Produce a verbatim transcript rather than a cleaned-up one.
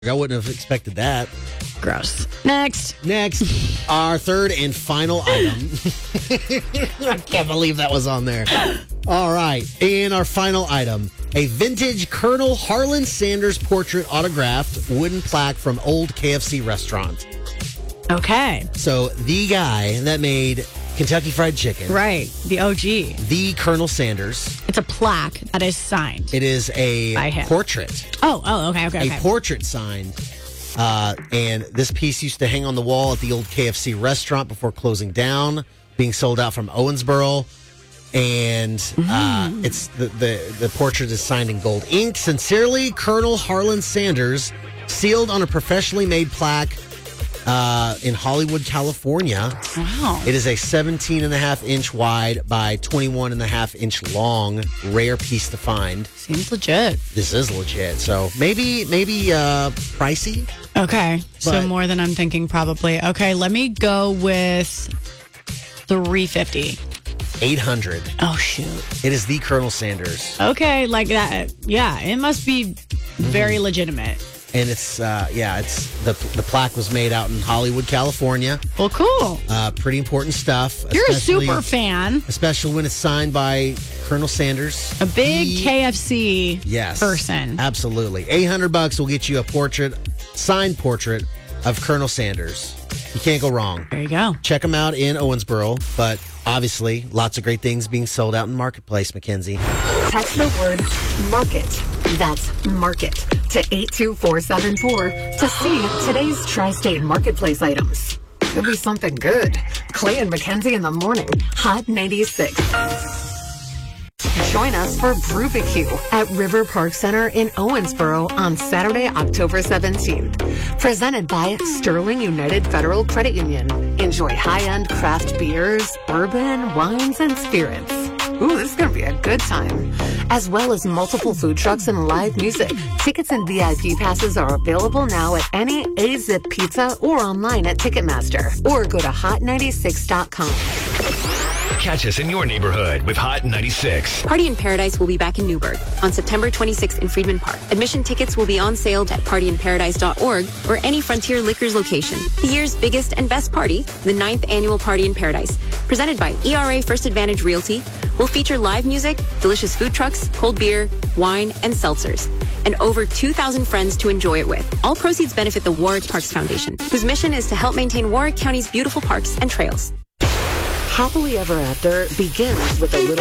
I wouldn't have expected that. Gross. Next. Next, our third and final item. I can't believe that was on there. All right. And our final item, a vintage Colonel Harlan Sanders portrait autographed wooden plaque from old K F C restaurant. Okay. So the guy that made Kentucky Fried Chicken. Right. The O G. The Colonel Sanders. It's a plaque that is signed. It is a by him. portrait. Oh, oh, okay, okay, okay. A portrait signed. Uh, and this piece used to hang on the wall at the old K F C restaurant before closing down, being sold out from Owensboro. And uh, Mm. it's the, the, the portrait is signed in gold ink. Sincerely, Colonel Harlan Sanders, sealed on a professionally made plaque uh, in Hollywood, California. Wow. It is a seventeen and a half inch wide by twenty-one and a half inch long, rare piece to find. Seems legit. This is legit. So maybe, maybe uh, pricey. Okay. So But- more than I'm thinking, probably. Okay, let me go with three fifty. eight hundred. Oh, shoot. It is the Colonel Sanders. Okay, like that. Yeah, it must be very Mm-hmm. legitimate. And it's, uh, yeah, it's the the plaque was made out in Hollywood, California. Well, cool. Uh, pretty important stuff. You're a especially- super fan. Especially when it's signed by Colonel Sanders. A big The- K F C yes, person. Absolutely. eight hundred bucks will get you a portrait, signed portrait of Colonel Sanders. You can't go wrong. There you go. Check them out in Owensboro, but obviously lots of great things being sold out in Marketplace, Mackenzie. Text the word market. That's market to eight two four seven four to see today's Tri-State Marketplace items. Could be something good. Clay and Mackenzie in the morning. Hot ninety-six. Join us for Brewbecue at River Park Center in Owensboro on Saturday, October seventeenth. Presented by Sterling United Federal Credit Union. Enjoy high-end craft beers, bourbon, wines, and spirits. Ooh, this is going to be a good time. As well as multiple food trucks and live music. Tickets and V I P passes are available now at any A-Zip Pizza or online at Ticketmaster. Or go to hot ninety-six dot com. Catch us in your neighborhood with Hot ninety-six. Party in Paradise will be back in Newburgh on September twenty-sixth in Freedman Park. Admission tickets will be on sale at party in paradise dot org or any Frontier Liquors location. The year's biggest and best party, the ninth annual Party in Paradise, presented by E R A First Advantage Realty, will feature live music, delicious food trucks, cold beer, wine, and seltzers, and over two thousand friends to enjoy it with. All proceeds benefit the Warwick Parks Foundation, whose mission is to help maintain Warwick County's beautiful parks and trails. Happily Ever After begins with a little